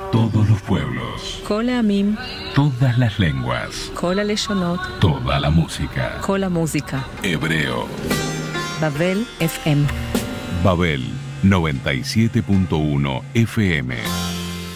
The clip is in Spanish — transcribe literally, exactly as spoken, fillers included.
Todos los pueblos. Kol Amim. Todas las lenguas. Kol Aleshonot. Toda la música. Kol Música. Hebreo. Babel F M. Babel noventa y siete punto uno F M.